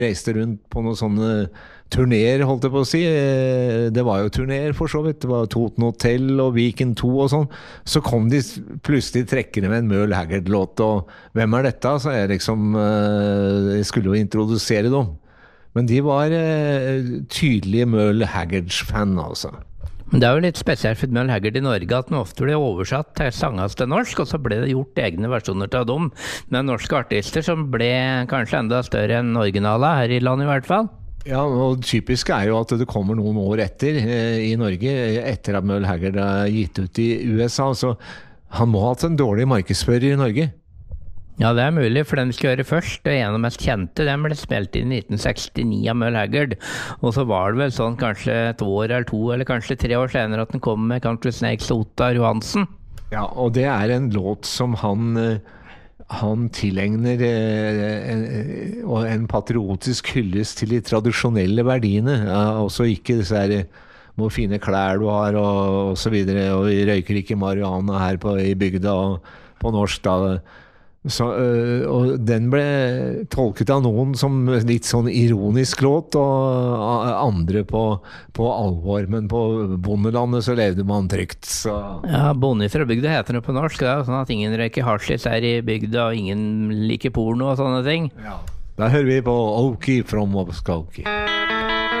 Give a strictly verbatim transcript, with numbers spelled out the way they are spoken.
reiste rundt på noen sånne turnéer, holdt jeg på å si. Det var jo turnéer for så vidt. Det var Toten Hotel og Viken to og sånn. Så kom de plutselig trekkende med en Merle Haggard-låt, og hvem er dette? Så jeg liksom, jeg skulle jo introdusere dem. Men de var tydelige Merle Haggard-fan, altså. Men det er jo litt spesielt for Merle Haggard i Norge at den ofte ble oversatt til sangast til norsk, og så ble det gjort egne versjoner til dem med norske artister som ble kanskje enda større enn originala her i landet i hvert fall. Ja, og det typiske er jo at det kommer noen år etter eh, i Norge, etter at Merle Haggard er gitt ut i U S A, så han må ha hatt en dårlig markedsfører i Norge. Ja, det er mulig, for den vi skal høre først, det er en av de mest kjente, den ble spilt i nitten sekstini av Merle Haggard, og så var det vel sånn kanskje et år eller to, eller kanskje tre år senere at den kom med Country Snakes og Ottar Johansen. Ja, og det er en låt som han, han tilegner en, en patriotisk hyllest til de tradisjonelle verdiene, også ikke disse her hvor fine klær du har og, og så videre, og vi røyker ikke marihuana her på, i bygda og på norsk da. Så, øh, og den ble tolket av noen som litt sånn ironisk låt, og andre på, på alvor, men på bondelandet så levde man trygt. Så. Ja, bonde fra bygda heter det på norsk, det er sånn at ingen røyker hasjis her i bygda, og ingen liker porno og sånne ting. Ja. Da hører vi på Okie from Oskokie.